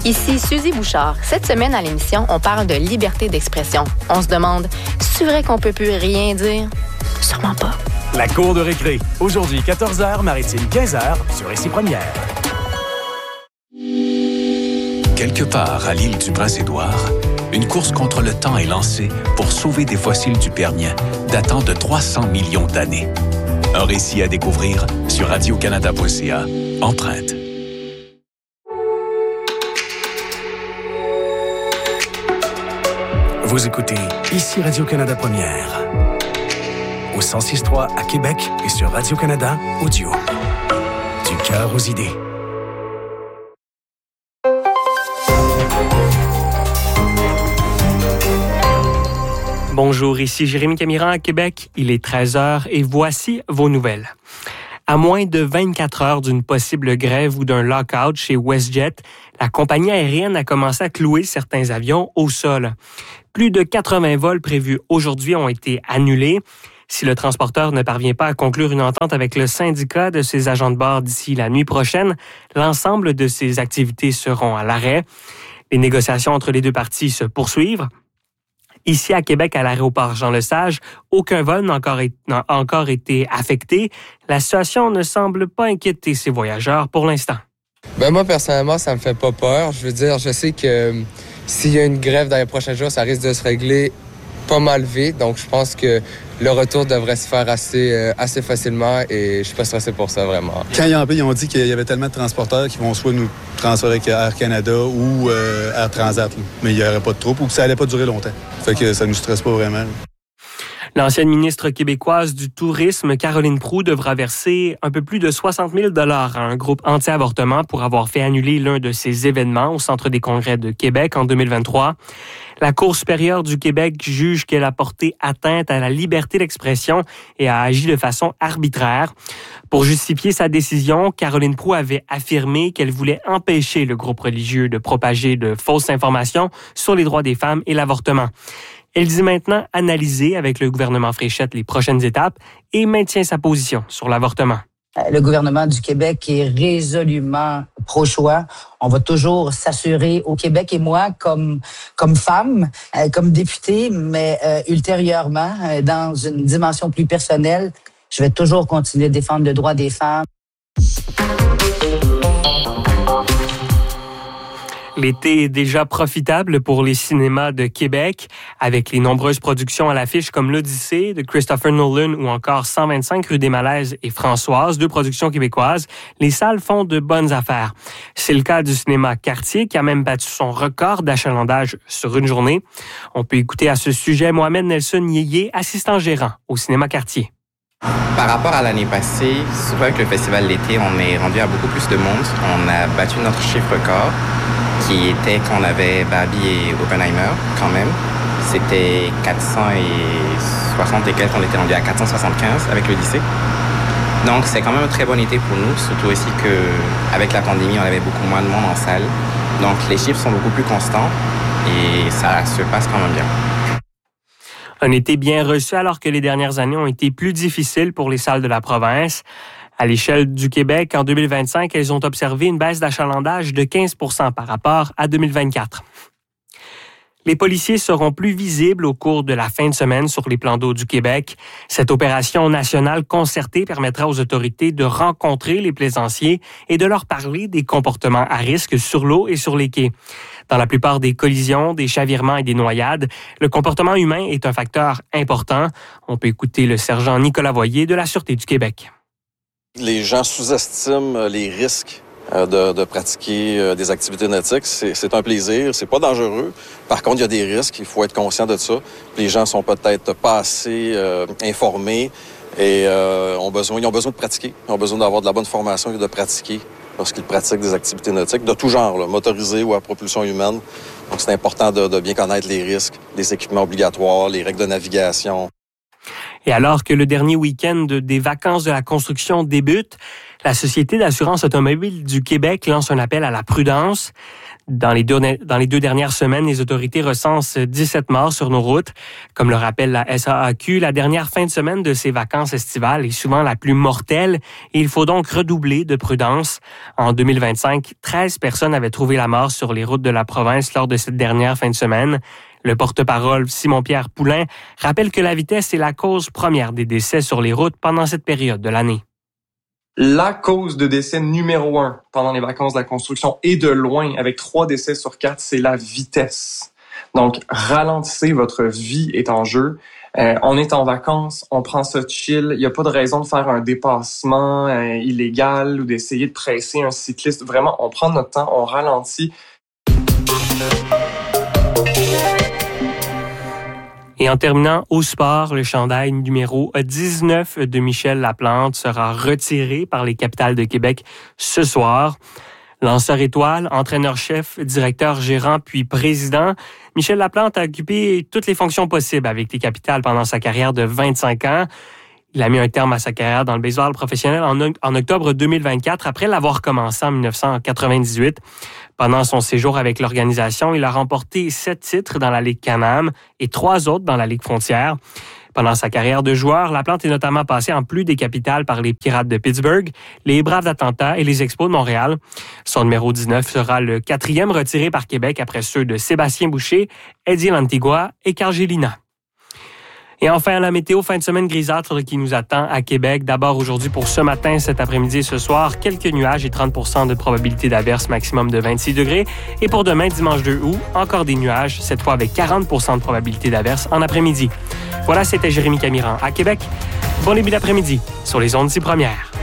Ici Suzy Bouchard. Cette semaine à l'émission, on parle de liberté d'expression. On se demande, c'est vrai qu'on peut plus rien dire? Sûrement pas. La cour de récré. Aujourd'hui, 14h, Maritime 15h, sur Ici Première. Quelque part à l'île du Prince-Édouard, une course contre le temps est lancée pour sauver des fossiles du Permien datant de 300 millions d'années. Un récit à découvrir sur radiocanada.ca. Empreinte. Vous écoutez Ici Radio-Canada Première. Au 106.3 à Québec et sur Radio-Canada Audio. Du cœur aux idées. Bonjour, ici Jérémy Camiran à Québec. Il est 13h et voici vos nouvelles. À moins de 24 heures d'une possible grève ou d'un lock-out chez WestJet, la compagnie aérienne a commencé à clouer certains avions au sol. Plus de 80 vols prévus aujourd'hui ont été annulés. Si le transporteur ne parvient pas à conclure une entente avec le syndicat de ses agents de bord d'ici la nuit prochaine, l'ensemble de ses activités seront à l'arrêt. Les négociations entre les deux parties se poursuivent. Ici, à Québec, à l'aéroport Jean-Lesage, aucun vol n'a encore été affecté. La situation ne semble pas inquiéter ses voyageurs pour l'instant. Moi, personnellement, ça me fait pas peur. Je veux dire, je sais que s'il y a une grève dans les prochains jours, ça risque de se régler pas mal vite. Donc, je pense que le retour devrait se faire assez facilement et je suis pas stressé pour ça, vraiment. Quand ils ont dit qu'il y avait tellement de transporteurs qui vont soit nous transférer avec Air Canada ou Air Transat, là. Mais il n'y aurait pas de troupe ou que ça allait pas durer longtemps. Fait que ça nous stresse pas vraiment, là. L'ancienne ministre québécoise du Tourisme, Caroline Proulx, devra verser un peu plus de 60 000 $ à un groupe anti-avortement pour avoir fait annuler l'un de ses événements au Centre des congrès de Québec en 2023. La Cour supérieure du Québec juge qu'elle a porté atteinte à la liberté d'expression et a agi de façon arbitraire. Pour justifier sa décision, Caroline Proulx avait affirmé qu'elle voulait empêcher le groupe religieux de propager de fausses informations sur les droits des femmes et l'avortement. Elle dit maintenant analyser avec le gouvernement Fréchette les prochaines étapes et maintient sa position sur l'avortement. Le gouvernement du Québec est résolument pro-choix. On va toujours s'assurer au Québec et moi, comme femme, comme députée, mais ultérieurement, dans une dimension plus personnelle, je vais toujours continuer de défendre le droit des femmes. L'été est déjà profitable pour les cinémas de Québec, avec les nombreuses productions à l'affiche comme l'Odyssée de Christopher Nolan ou encore 125 rue des Malaises et Françoise, 2 productions québécoises. Les salles font de bonnes affaires. C'est le cas du cinéma Cartier qui a même battu son record d'achalandage sur une journée. On peut écouter à ce sujet Mohamed Nelson Yéyé, assistant gérant au cinéma Cartier. Par rapport à l'année passée, c'est vrai que le festival d'été, on est rendu à beaucoup plus de monde. On a battu notre chiffre record, qui était quand on avait Barbie et Oppenheimer, quand même. C'était 460 et quelques, on était rendu à 475 avec l'Odyssée. Donc, c'est quand même un très bon été pour nous, surtout aussi qu'avec la pandémie, on avait beaucoup moins de monde en salle. Donc, les chiffres sont beaucoup plus constants et ça se passe quand même bien. Un été bien reçu alors que les dernières années ont été plus difficiles pour les salles de la province. À l'échelle du Québec, en 2025, elles ont observé une baisse d'achalandage de 15 % par rapport à 2024. Les policiers seront plus visibles au cours de la fin de semaine sur les plans d'eau du Québec. Cette opération nationale concertée permettra aux autorités de rencontrer les plaisanciers et de leur parler des comportements à risque sur l'eau et sur les quais. Dans la plupart des collisions, des chavirements et des noyades, le comportement humain est un facteur important. On peut écouter le sergent Nicolas Voyer de la Sûreté du Québec. Les gens sous-estiment les risques de pratiquer des activités nautiques. C'est un plaisir, c'est pas dangereux. Par contre, il y a des risques, il faut être conscient de ça. Les gens sont peut-être pas assez informés et ils ont besoin de pratiquer. Ils ont besoin d'avoir de la bonne formation et de pratiquer lorsqu'ils pratiquent des activités nautiques de tout genre, là, motorisées ou à propulsion humaine. Donc, c'est important de bien connaître les risques, les équipements obligatoires, les règles de navigation. Et alors que le dernier week-end des vacances de la construction débute, La Société d'assurance automobile du Québec lance un appel à la prudence. Dans les deux dernières semaines, les autorités recensent 17 morts sur nos routes. Comme le rappelle la SAAQ, la dernière fin de semaine de ces vacances estivales est souvent la plus mortelle et il faut donc redoubler de prudence. En 2025, 13 personnes avaient trouvé la mort sur les routes de la province lors de cette dernière fin de semaine. Le porte-parole Simon-Pierre Poulain rappelle que la vitesse est la cause première des décès sur les routes pendant cette période de l'année. La cause de décès numéro 1 pendant les vacances de la construction et de loin, avec 3 décès sur 4, c'est la vitesse. Donc, ralentissez, votre vie est en jeu. On est en vacances, on prend ça chill. Il n'y a pas de raison de faire un dépassement illégal ou d'essayer de presser un cycliste. Vraiment, on prend notre temps, on ralentit. Et en terminant, au sport, le chandail numéro 19 de Michel Laplante sera retiré par les Capitales de Québec ce soir. Lanceur étoile, entraîneur-chef, directeur gérant puis président, Michel Laplante a occupé toutes les fonctions possibles avec les Capitales pendant sa carrière de 25 ans. Il a mis un terme à sa carrière dans le baseball professionnel en octobre 2024 après l'avoir commencé en 1998. Pendant son séjour avec l'organisation, il a remporté 7 titres dans la Ligue Can-Am et 3 autres dans la Ligue Frontière. Pendant sa carrière de joueur, Laplante est notamment passé en plus des Capitales par les Pirates de Pittsburgh, les Braves d'Atlanta et les Expos de Montréal. Son numéro 19 sera le 4e retiré par Québec après ceux de Sébastien Boucher, Eddie Lantigua et Carl Gélina. Et enfin, la météo, fin de semaine grisâtre qui nous attend à Québec. D'abord aujourd'hui pour ce matin, cet après-midi et ce soir, quelques nuages et 30% de probabilité d'averse, maximum de 26 degrés. Et pour demain, dimanche 2 août, encore des nuages, cette fois avec 40% de probabilité d'averse en après-midi. Voilà, c'était Jérémy Camiran à Québec. Bon début d'après-midi sur les ondes 6 premières.